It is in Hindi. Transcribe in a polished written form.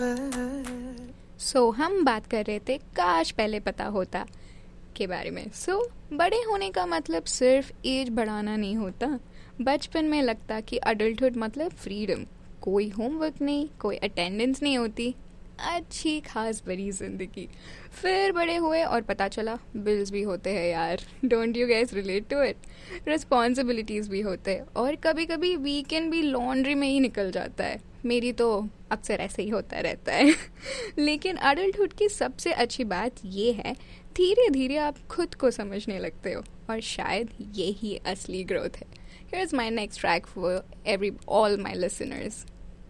हम बात कर रहे थे काश पहले पता होता के बारे में। बड़े होने का मतलब सिर्फ एज बढ़ाना नहीं होता। बचपन में लगता कि अडल्टहुड मतलब फ्रीडम, कोई होमवर्क नहीं, कोई अटेंडेंस नहीं होती, अच्छी खास बड़ी जिंदगी। फिर बड़े हुए और पता चला बिल्स भी होते हैं यार, don't you gas relate to it? Responsibilities भी होते हैं और कभी कभी वीकेंड भी लॉन्ड्री में ही निकल जाता है। मेरी तो अक्सर ऐसे ही होता रहता है। लेकिन अडल्टहुड की सबसे अच्छी बात ये है, धीरे धीरे आप खुद को समझने लगते हो और शायद ये ही असली ग्रोथ है। Here's my next track for all my listeners.